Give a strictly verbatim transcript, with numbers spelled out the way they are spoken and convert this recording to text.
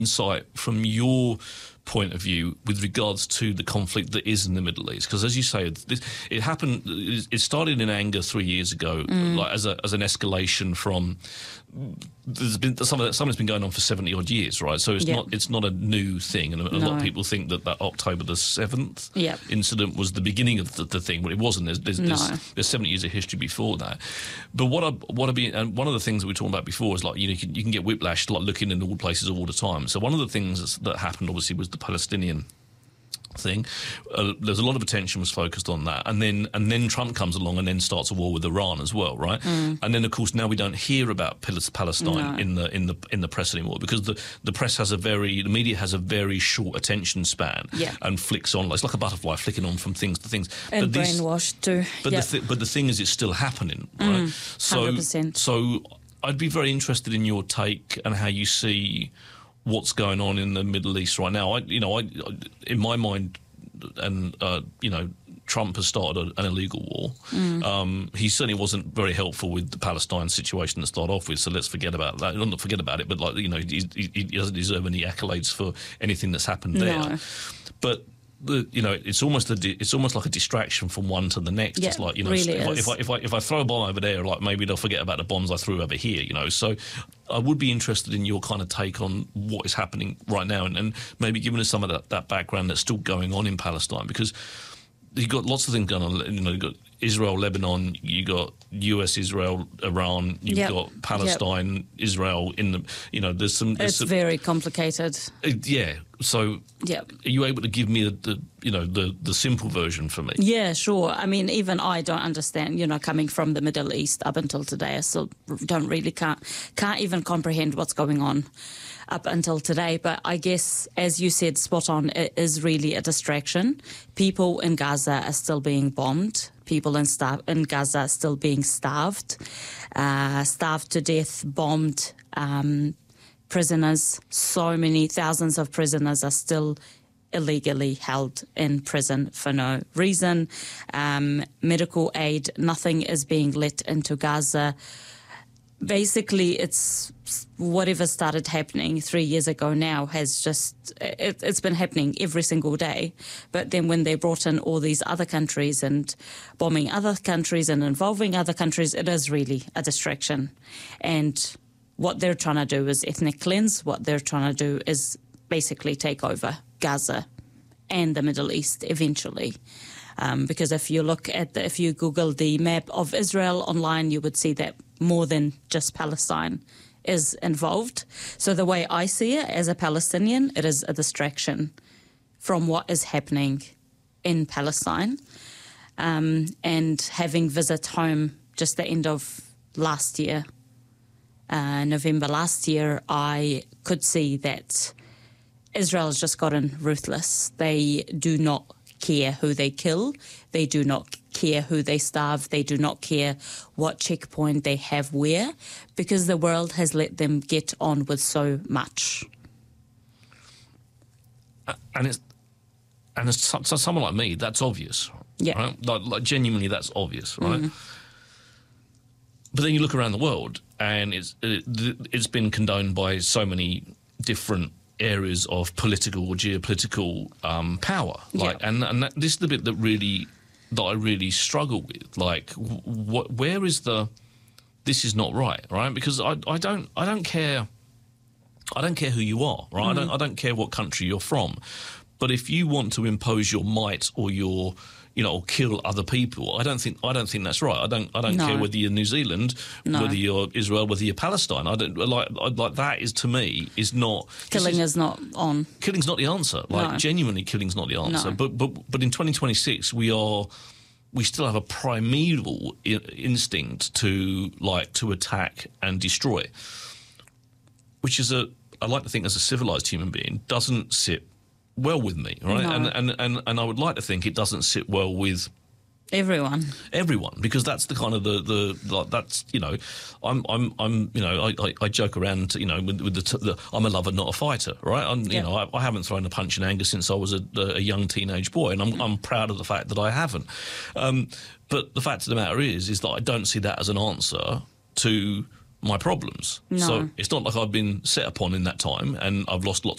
insight from your point of view with regards to the conflict that is in the Middle East? Because as you say, this, it happened. It started in anger three years ago, mm. like as a as an escalation from. There's been some of that, some has been going on for seventy odd years, right? So it's yep. not it's not a new thing, and a, a no. lot of people think that that October the seventh yep. incident was the beginning of the, the thing, but it wasn't. There's there's, no. there's there's seventy years of history before that. But what I what I be and one of the things that we were talking about before is like you know you can, you can get whiplash like looking in all places all the time. So one of the things that happened obviously was the Palestinian thing. Uh, there's a lot of attention was focused on that, and then and then Trump comes along and then starts a war with Iran as well, right? Mm. And then of course now we don't hear about Palestine no. in the in the in the press anymore because the, the press has a very the media has a very short attention span yeah. and flicks on. It's like a butterfly flicking on from things to things. And but these, brainwashed too. But yep. the th- but the thing is, it's still happening, right? Mm, so one hundred percent. so I'd be very interested in your take and how you see what's going on in the Middle East right now. I you know I in my mind. And, uh, you know, Trump has started a, an illegal war. Mm. Um, he certainly wasn't very helpful with the Palestine situation to start off with, so let's forget about that. Not forget about it, but, like, you know, he, he, he doesn't deserve any accolades for anything that's happened there. No. But... The, you know, it's almost a di- it's almost like a distraction from one to the next. Yeah, it's like you know, really if, I, is. if I if I if I throw a bomb over there, like maybe they'll forget about the bombs I threw over here. You know, so I would be interested in your kind of take on what is happening right now, and, and maybe giving us some of that, that background that's still going on in Palestine, because you've got lots of things going on. You know, you've got Israel, Lebanon, you got U S, Israel, Iran, you've yep. got Palestine, yep. Israel. In the you know, there's some. There's it's some, very complicated. Uh, yeah. So, yep. are you able to give me the, the you know the the simple version for me? Yeah, sure. I mean, even I don't understand. You know, coming from the Middle East up until today, I still don't really can't can't even comprehend what's going on up until today. But I guess, as you said, spot on, it is really a distraction. People in Gaza are still being bombed. People in, star- in Gaza are still being starved, uh, starved to death, bombed. Um, prisoners, so many thousands of prisoners are still illegally held in prison for no reason. Um, medical aid, nothing is being let into Gaza. Basically, it's whatever started happening three years ago now has just, it, it's been happening every single day. But then when they brought in all these other countries and bombing other countries and involving other countries, it is really a distraction. And what they're trying to do is ethnic cleanse. What they're trying to do is basically take over Gaza and the Middle East eventually. Um, because if you look at, the, if you Google the map of Israel online, you would see that more than just Palestine is involved. So the way I see it as a Palestinian, it is a distraction from what is happening in Palestine. Um, and having visit home just the end of last year, Uh, November last year, I could see that Israel has just gotten ruthless. They do not care who they kill. They do not care who they starve. They do not care what checkpoint they have where, because the world has let them get on with so much. Uh, and it's and it's so, so someone like me, that's obvious. Yeah. Right? Like, like genuinely, that's obvious, right? Mm-hmm. But then you look around the world, and it's it, it's been condoned by so many different areas of political or geopolitical um, power. Like, yeah. and and that, this is the bit that really that I really struggle with. Like, what where is the this is not right, right? Because I I don't I don't care I don't care who you are, right? Mm-hmm. I don't I don't care what country you're from, but if you want to impose your might or your you know, or kill other people, I don't think I don't think that's right. I don't I don't no. care whether you're New Zealand, no. whether you're Israel, whether you're Palestine. I don't like like that is to me is not killing is, is not on. Killing's not the answer. Like no. genuinely, killing's not the answer. No. But but but in twenty twenty-six, we are we still have a primeval I- instinct to like to attack and destroy, which is a I like to think as a civilized human being doesn't sit well with me, right? No. And, and and and I would like to think it doesn't sit well with everyone. Everyone, because that's the kind of the the like that's you know, I'm I'm I'm you know I, I, I joke around you know with, with the, the I'm a lover not a fighter, right? I'm, you yeah. know I, I haven't thrown a punch in anger since I was a, a young teenage boy, and I'm I'm proud of the fact that I haven't. Um, but the fact of the matter is is that I don't see that as an answer to my problems. No. So it's not like I've been set upon in that time and I've lost lots